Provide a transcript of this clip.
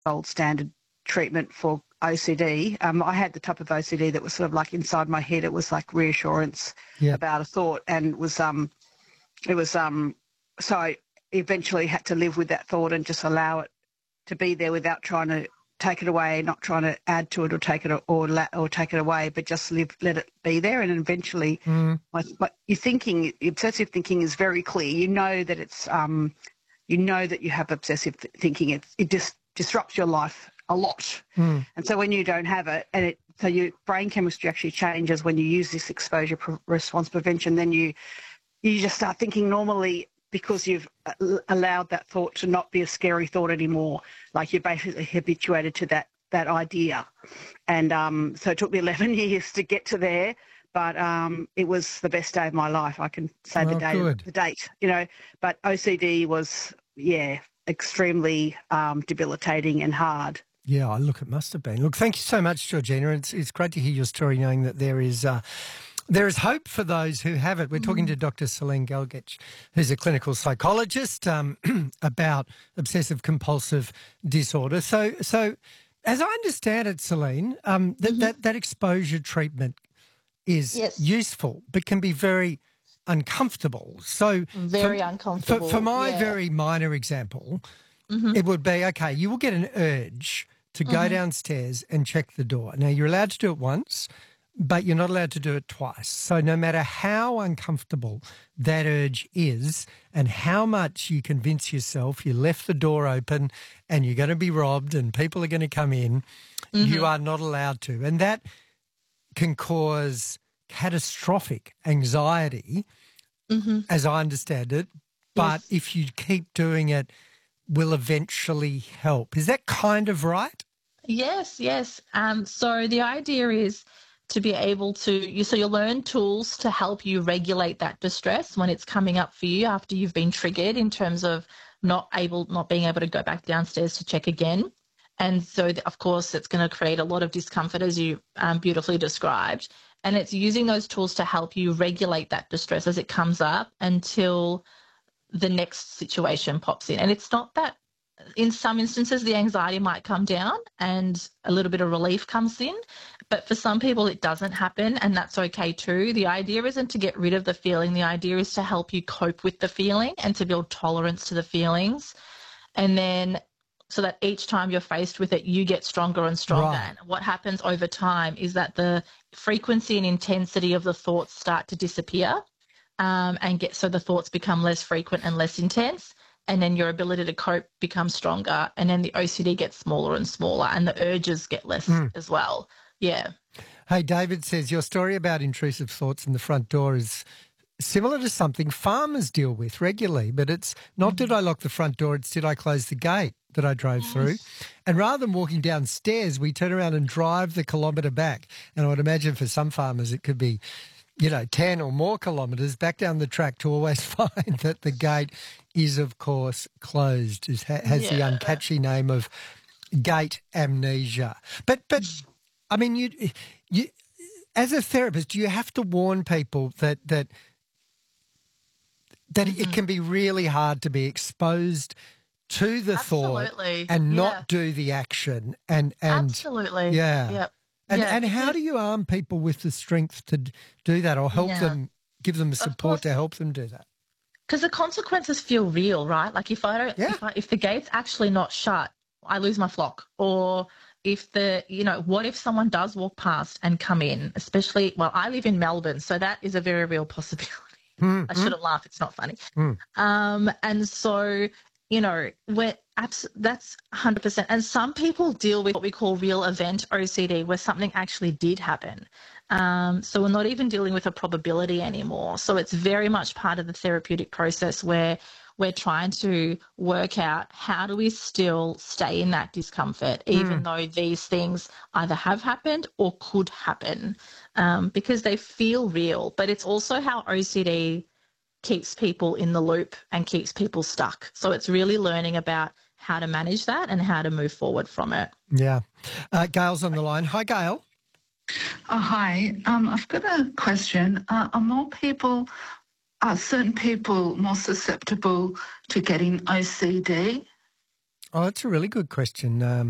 gold standard treatment for OCD. I had the type of OCD that was sort of like inside my head. It was like reassurance about a thought, and so I eventually had to live with that thought and just allow it to be there without trying to take it away, not trying to add to it or take it or take it away, but just let it be there. And eventually, your thinking, obsessive thinking, is very clear. You know that it's you know that you have obsessive thinking. It just disrupts your life a lot. And so when you don't have it, so your brain chemistry actually changes when you use this exposure response prevention. Then you just start thinking normally, because you've allowed that thought to not be a scary thought anymore. Like, you're basically habituated to that idea. And so it took me 11 years to get to there, but it was the best day of my life. I can say the date, but OCD was, extremely debilitating and hard. Yeah, look, it must have been. Look, thank you so much, Georgina. It's great to hear your story, knowing that there is hope for those who have it. We're talking to Dr. Celine Gelgich, who's a clinical psychologist, about obsessive-compulsive disorder. So as I understand it, Celine, that exposure treatment is useful but can be very uncomfortable. So very uncomfortable. For my very minor example, it would be, okay, you will get an urge to go downstairs and check the door. Now, you're allowed to do it once, but you're not allowed to do it twice. So no matter how uncomfortable that urge is and how much you convince yourself you left the door open and you're going to be robbed and people are going to come in, you are not allowed to. And that can cause catastrophic anxiety, as I understand it. But if you keep doing it, will eventually help. Is that kind of right? Yes. So the idea is to be able to, you'll learn tools to help you regulate that distress when it's coming up for you after you've been triggered, in terms of not being able to go back downstairs to check again. And so, of course, it's going to create a lot of discomfort, as you beautifully described. And it's using those tools to help you regulate that distress as it comes up until the next situation pops in. And it's not that, in some instances, the anxiety might come down and a little bit of relief comes in. But for some people, it doesn't happen, and that's okay too. The idea isn't to get rid of the feeling. The idea is to help you cope with the feeling and to build tolerance to the feelings. And then, so that each time you're faced with it, you get stronger and stronger. Right. And what happens over time is that the frequency and intensity of the thoughts start to disappear, so the thoughts become less frequent and less intense. And then your ability to cope becomes stronger, and then the OCD gets smaller and smaller, and the urges get less as well. Yeah. Hey, David says, your story about intrusive thoughts in the front door is similar to something farmers deal with regularly, but it's not did I lock the front door, it's did I close the gate that I drove through. And rather than walking downstairs, we turn around and drive the kilometre back. And I would imagine for some farmers it could be 10 or more kilometres back down the track to always find that the gate is, of course, closed. It has the uncatchy name of gate amnesia. But I mean, you as a therapist, do you have to warn people that it can be really hard to be exposed to the thought and not do the action? And absolutely, Yep. And how do you arm people with the strength to do that, or help them, give them the support to help them do that? Because the consequences feel real, right? Like if the gate's actually not shut, I lose my flock. Or if what if someone does walk past and come in, especially, I live in Melbourne, so that is a very real possibility. I shouldn't laugh, it's not funny. And so, that's 100%. And some people deal with what we call real event OCD, where something actually did happen. So we're not even dealing with a probability anymore. So it's very much part of the therapeutic process where we're trying to work out how do we still stay in that discomfort, even though these things either have happened or could happen, because they feel real. But it's also how OCD keeps people in the loop and keeps people stuck. So it's really learning about how to manage that and how to move forward from it. Yeah. Gail's on the line. Hi, Gail. Oh, hi. I've got a question. Are certain people more susceptible to getting OCD? Oh, that's a really good question.